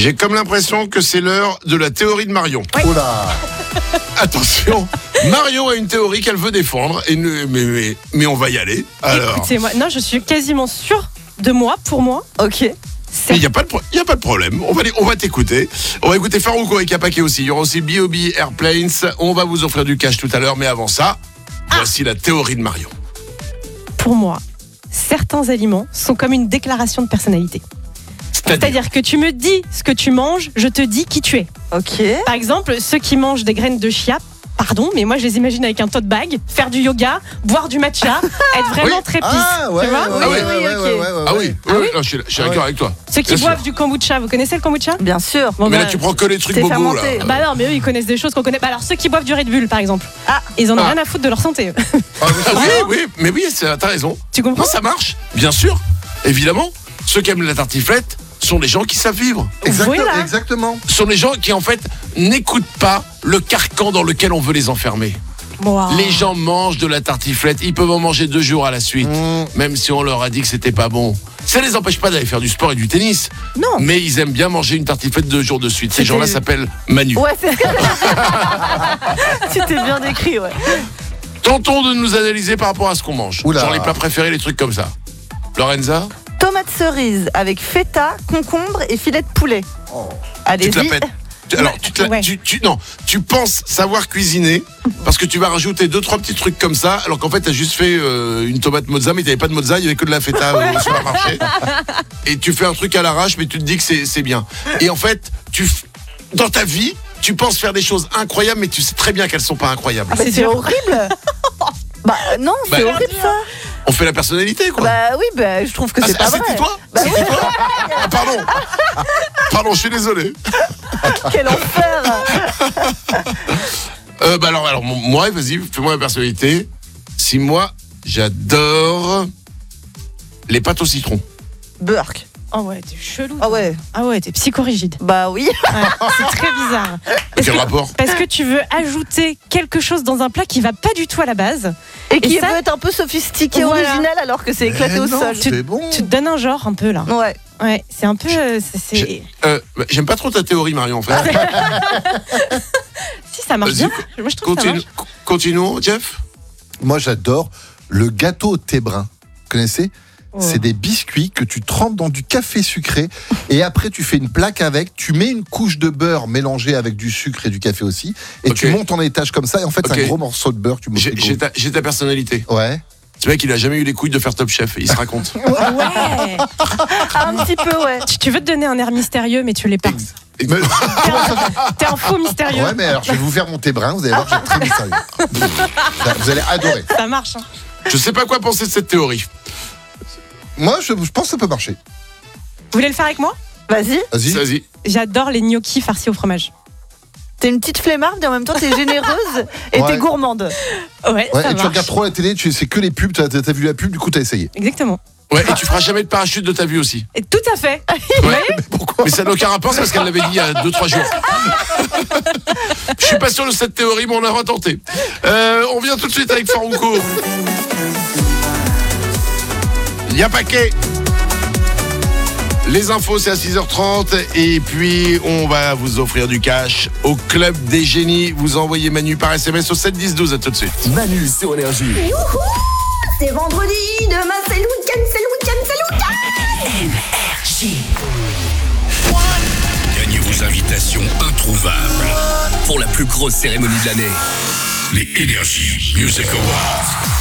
J'ai comme l'impression que c'est l'heure de la théorie de Marion. Ouais. Oh là. Attention, Marion a une théorie qu'elle veut défendre, mais on va y aller. Alors, Écoutez-moi, non, je suis quasiment sûre de moi, pour moi. Ok. il n'y a pas de problème. On va t'écouter. On va écouter Farouko et Kapake aussi. Il y aura aussi B.O.B. Airplanes. On va vous offrir du cash tout à l'heure, mais avant ça, voici la théorie de Marion. Pour moi, certains aliments sont comme une déclaration de personnalité. C'est-à-dire que tu me dis ce que tu manges, je te dis qui tu es. Ok. Par exemple, ceux qui mangent des graines de chia, pardon, mais moi je les imagine avec un tote bag, faire du yoga, boire du matcha, être vraiment très pisse. Ah ouais, tu vois Ah oui, Ah oui, Ah oui. non, je suis d'accord avec toi. Ceux qui Bien boivent sûr. du kombucha, vous connaissez le kombucha? Bien sûr. Bon, Mais bah, là, tu prends que les trucs c'est bobos, là. fermenté. Bah non, mais eux ils connaissent des choses qu'on connaît. Bah alors ceux qui boivent du Red Bull par exemple, ils en ont Ah. rien à foutre de leur santé. eux. Ah, mais Ah oui, mais oui, t'as raison. Tu comprends? Non, ça marche, bien sûr, évidemment. Ceux qui aiment la tartiflette sont les gens qui savent vivre. Voilà. Exactement. Sont les gens qui, en fait, n'écoutent pas le carcan dans lequel on veut les enfermer. Wow. Les gens mangent de la tartiflette, ils peuvent en manger 2 jours à la suite, même si on leur a dit que c'était pas bon. Ça les empêche pas d'aller faire du sport et du tennis. Non. Mais ils aiment bien manger une tartiflette 2 jours de suite. Ces gens-là s'appellent Manu. Ouais, c'est. Tu t'es bien décrit, ouais. Tentons de nous analyser par rapport à ce qu'on mange. Oula. Genre les plats préférés, les trucs comme ça. Lorenza, Tomate cerise avec feta, concombre et filet de poulet. Oh. tu te la Allez-y. pètes. Alors, Ouais. non, tu penses savoir cuisiner parce que tu vas rajouter 2-3 petits trucs comme ça, alors qu'en fait, t'as juste fait une tomate mozza, mais t'avais pas de mozza, il y avait que de la feta au supermarché. Et tu fais un truc à l'arrache, mais tu te dis que c'est bien. Et en fait, dans ta vie, tu penses faire des choses incroyables, mais tu sais très bien qu'elles sont pas incroyables. Ah, mais C'est c'est dur. horrible. Bah non, c'est Bah, horrible ça. On fait la personnalité, quoi. Bah oui, bah je trouve que c'est pas vrai. C'était toi Bah oui, Ah, pardon. Pardon, je suis désolé. quel enfer. Bah alors moi, vas-y, fais-moi la personnalité. Si moi, j'adore les pâtes au citron. Burk. Oh ouais, t'es chelou. Ah toi. ouais. Ah ouais, t'es psychorigide. Bah oui. Ouais, c'est très bizarre. Quel rapport? Parce que tu veux ajouter quelque chose dans un plat qui va pas du tout à la base. Et qui ça- veut être un peu sophistiqué, Voilà. original, alors que c'est éclaté au non, sol. c'est bon. Tu te donnes un genre un peu là. Ouais. Ouais, c'est un peu. J'aime pas trop ta théorie, Marion, en fait. Si ça marche Vas-y, bien. Moi je trouve que ça marche. Continuons, Jeff. Moi, j'adore le gâteau au thé brun. Vous connaissez? Oh. C'est des biscuits que tu trempes dans du café sucré et après tu fais une plaque avec, tu mets une couche de beurre mélangée avec du sucre et du café aussi et Ok. tu montes en étage comme ça et en fait c'est Ok. un gros morceau de beurre que tu montes. J'ai ta personnalité. Ouais. Ce mec, il a jamais eu les couilles de faire Top Chef. Il se raconte. Ouais. Un petit peu, ouais. Tu veux te donner un air mystérieux, mais tu l'es pas. Mais- T'es un faux mystérieux. ouais mais alors je vais vous faire mon thé brun, vous allez voir que c'est très mystérieux. Vous allez adorer. Ça marche. Hein. Je sais pas quoi penser de cette théorie. Moi je pense que ça peut marcher. Vous voulez le faire avec moi? Vas-y. Vas-y. Vas-y. J'adore les gnocchis farcis au fromage. T'es une petite flemmarde et en même temps t'es généreuse et Ouais. t'es gourmande. Ouais, Ouais, ça et tu marche. regardes trop la télé, c'est que les pubs, t'as vu la pub, du coup t'as essayé. Exactement. Ouais, et tu feras jamais de parachute de ta vie aussi. Et tout à fait. Ouais. Pourquoi? Mais ça n'a aucun rapport, c'est parce qu'elle l'avait dit il y a 2-3 jours. Je suis pas sûr de cette théorie, mais on a retenté. On vient tout de suite avec Farouko. Il y a paquet. Les infos, c'est à 6h30. Et puis, on va vous offrir du cash au Club des Génies. Vous envoyez Manu par SMS au 7 10 12. À tout de suite. Manu sur Énergie. C'est vendredi, demain c'est le week-end, c'est le week-end, c'est le week-end. Gagnez vos invitations introuvables pour la plus grosse cérémonie de l'année. Les Énergie Music Awards.